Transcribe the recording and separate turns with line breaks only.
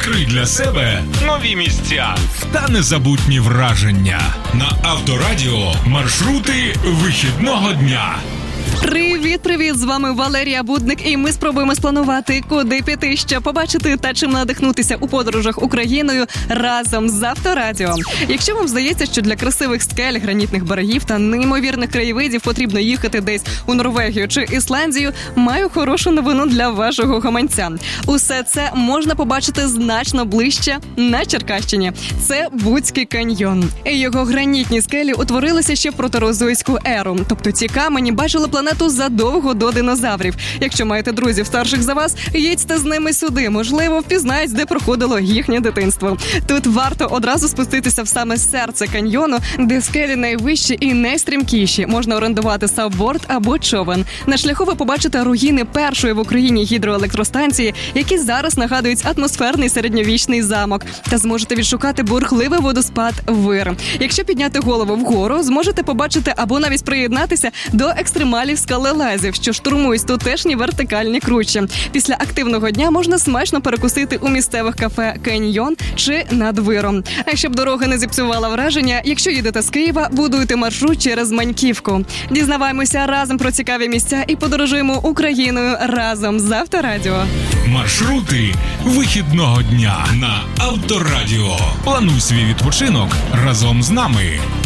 Відкрий для себе нові місця та незабутні враження. На Авторадіо маршрути вихідного дня.
Привіт! З вами Валерія Будник, і ми спробуємо спланувати, куди піти, що побачити та чим надихнутися у подорожах Україною разом з Авторадіо. Якщо вам здається, що для красивих скель, гранітних берегів та неймовірних краєвидів потрібно їхати десь у Норвегію чи Ісландію, маю хорошу новину для вашого гаманця. Усе це можна побачити значно ближче на Черкащині. Це Буцький каньйон. Його гранітні скелі утворилися ще в протерозойську еру, тобто ці камені бачили планету задовго до динозаврів. Якщо маєте друзів старших за вас, їдьте з ними сюди. Можливо, впізнають, де проходило їхнє дитинство. Тут варто одразу спуститися в саме серце каньйону, де скелі найвищі і найстрімкіші. Можна орендувати сабборд або човен. На шляху ви побачите руїни першої в Україні гідроелектростанції, які зараз нагадують атмосферний середньовічний замок. Та зможете відшукати бурхливий водоспад Вир. Якщо підняти голову вгору, зможете побачити або навіть приєднатися до екстремалів скалелазів, що штурмують тутешні вертикальні кручі. Після активного дня можна смачно перекусити у місцевих кафе «Каньйон» чи «Над Виром». А щоб дорога не зіпсувала враження, якщо їдете з Києва, будуйте маршрут через Маньківку. Дізнаваємося разом про цікаві місця і подорожуємо Україною разом з Авторадіо.
Маршрути вихідного дня на Авторадіо. Плануй свій відпочинок разом з нами.